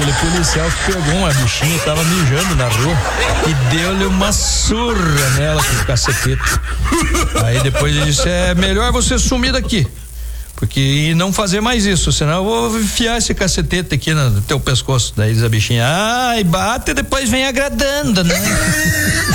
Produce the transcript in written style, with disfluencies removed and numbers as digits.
aquele policial que pegou uma bichinha, tava mijando na rua e deu-lhe uma surra nela com o cacetete. Aí depois ele disse: é melhor você sumir daqui, e não fazer mais isso, senão eu vou enfiar esse cacetete aqui no teu pescoço. Daí diz a bichinha: e bate e depois vem agradando, né?